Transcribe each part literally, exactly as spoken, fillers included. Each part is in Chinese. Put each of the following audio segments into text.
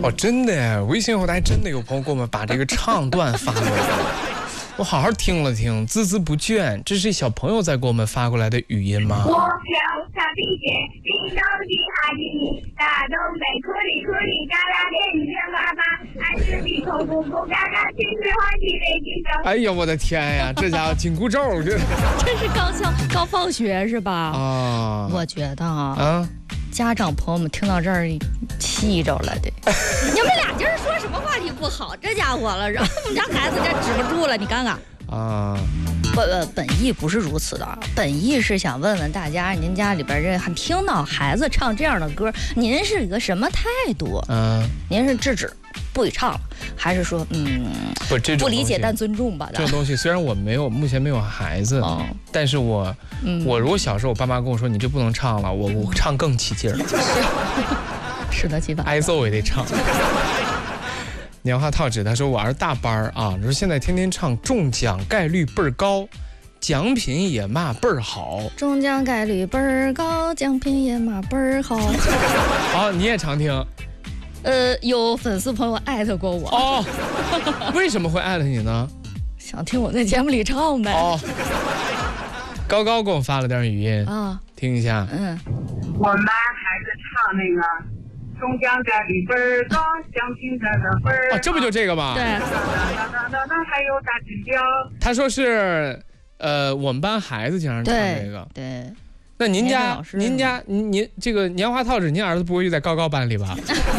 哦，真的耶，微信后台真的有朋友给我们把这个唱段发过来，我好好听了听，孜孜不倦。这是小朋友在给我们发过来的语音吗？ 我跳他比肩，地上的哈吉，大东北苦里苦里，嘎嘎给你变爸爸，还是比口不不嘎嘎，亲自欢喜北京城。 哎呀，我的天呀，这家伙紧箍咒，这这是刚上刚放学是吧？ 啊， 我觉得啊。 啊家长朋友们听到这儿气着了的，你们俩今儿说什么话题不好？这家伙了，然后我们家孩子这止不住了，你看看。 啊， 不呃，本意不是如此的，本意是想问问大家，您家里边这还听到孩子唱这样的歌，您是一个什么态度？ 嗯， 您是制止不许唱，还是说嗯不这种不理解但尊重吧？ 这种东西虽然我没有目前没有孩子，哦、但是我、嗯、我如果小时候我爸妈跟我说你这不能唱了，我我唱更起劲儿， 适得其反， 挨揍也得唱。年华套纸他说我儿子大班啊，你说现在天天唱中奖概率倍儿高，奖品也嘛倍儿好， 中奖概率倍儿高，奖品也嘛倍儿好。 好、哦，你也常听。 呃，有粉丝朋友艾特过我哦，为什么会艾特你呢？ 想听我在节目里唱呗。哦， 高高给我发了段语音啊，听一下。 嗯， 我妈还是唱那个中奖概率倍儿高，奖品在那倍儿。 哦，这不就这个吗？ 对。 还有大指标。 他说是，呃，我们班孩子经常唱这个。 对。对那您家，您家，您您这个年华套纸，您儿子不会在高高班里吧？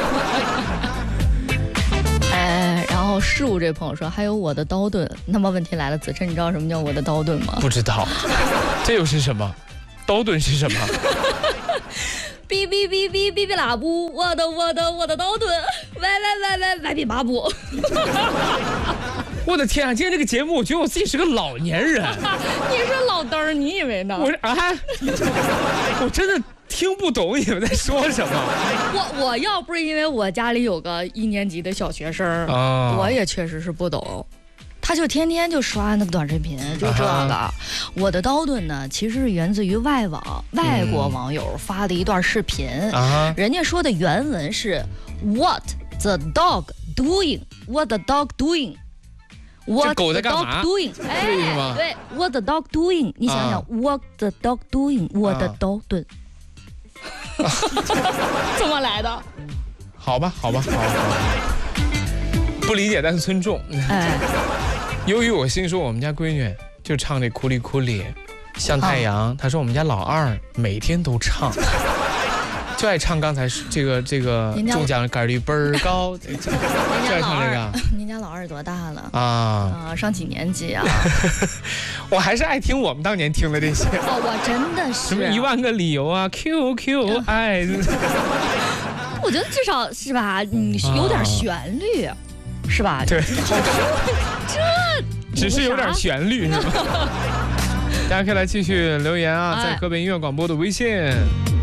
哎，然后事务这朋友说还有我的刀盾，那么问题来了，子琛，你知道什么叫我的刀盾吗？ 不知道，这又是什么？刀盾是什么？ 哔哔哔哔哔哔喇布，我的我的我的刀盾，歪歪歪歪歪比麻布。 我的天啊！今天这个节目，我觉得我自己是个老年人。 你是老灯儿，你以为呢？ 我是啊，我真的听不懂你们在说什么。 我我要不是因为我家里有个一年级的小学生，啊、我也确实是不懂。他就天天就刷那个短视频，就这个。啊、我的刀盾呢，其实是源自于外网外国网友发的一段视频，嗯、人家说的原文是 What the dog doing? What the dog doing? 这狗在干嘛 ？Doing， 哎，对 ，What the dog doing？ 你想想、啊、，What the dog doing？ 我的刀盾，啊、怎么来的？ 好吧，好吧，好吧，好吧，不理解但是尊重。哎，由于我心说我们家闺女就唱这库里库里，像太阳。她、啊、说我们家老二每天都唱。就爱唱刚才这个这个中奖概率倍儿高，就爱唱这个。 您家老二多大了？ 啊啊，上几年级啊？ 我还是爱听我们当年听的这些。 哦，我真的是。 什么一万个理由啊 ，Q Q 爱。 我觉得至少是吧，嗯，有点旋律，啊、是吧？ 对。 这只是有点旋律是吧？大家可以来继续留言啊，在河北音乐广播的微信。